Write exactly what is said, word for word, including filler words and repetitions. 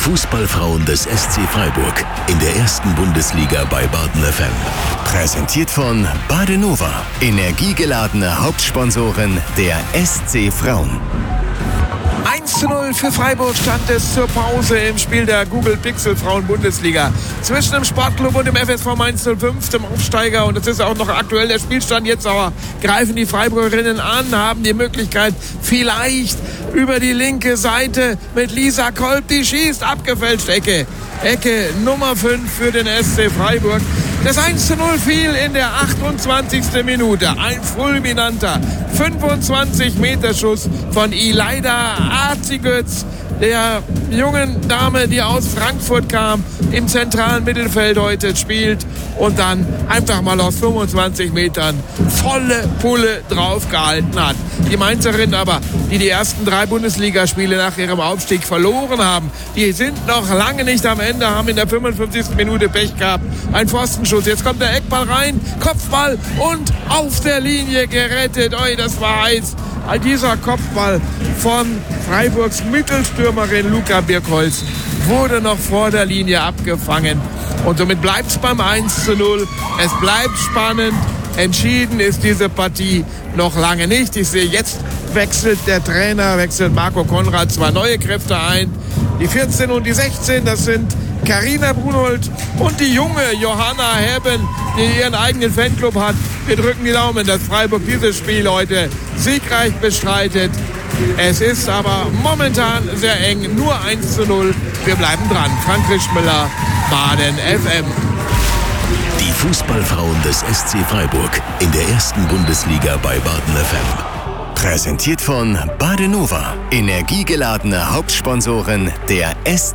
Fußballfrauen des S C Freiburg in der ersten Bundesliga bei Baden F M. Präsentiert von Badenova, energiegeladene Hauptsponsorin der S C Frauen. eins zu null für Freiburg stand es zur Pause im Spiel der Google Pixel Frauen Bundesliga zwischen dem Sportclub und dem F S V Mainz null fünf, dem Aufsteiger. Und das ist auch noch aktuell der Spielstand. Jetzt aber greifen die Freiburgerinnen an, haben die Möglichkeit vielleicht über die linke Seite mit Lisa Kolb, die schießt, abgefälscht, Ecke. Ecke Nummer fünf für den S C Freiburg. Das eins zu null fiel in der achtundzwanzigsten Minute. Ein fulminanter fünfundzwanzig Meter Schuss von Ileida Azigöz, der jungen Dame, die aus Frankfurt kam, im zentralen Mittelfeld heute spielt und dann einfach mal aus fünfundzwanzig Metern volle Pulle draufgehalten hat. Die Mainzerinnen aber, die die ersten drei Bundesligaspiele nach ihrem Aufstieg verloren haben, die sind noch lange nicht am Ende, haben in der fünfundfünfzigsten Minute Pech gehabt. Ein Pfostenschuss, jetzt kommt der Eckball rein, Kopfball und auf der Linie gerettet. Oi, das war heiß. Dieser Kopfball von Freiburgs Mittelstürmerin Luca Birkholz wurde noch vor der Linie abgefangen. Und somit bleibt es beim eins zu null. Es bleibt spannend. Entschieden ist diese Partie noch lange nicht. Ich sehe, jetzt wechselt der Trainer, wechselt Marco Konrad zwei neue Kräfte ein. Die vierzehn und die sechzehn, das sind Carina Brunold und die junge Johanna Herben, die ihren eigenen Fanclub hat. Wir drücken die Daumen, dass Freiburg dieses Spiel heute siegreich bestreitet. Es ist aber momentan sehr eng, nur eins zu null. Wir bleiben dran. Frank Rischmüller, Baden F M. Die Fußballfrauen des S C Freiburg in der ersten Bundesliga bei Baden F M. Präsentiert von Badenova, energiegeladene Hauptsponsorin der S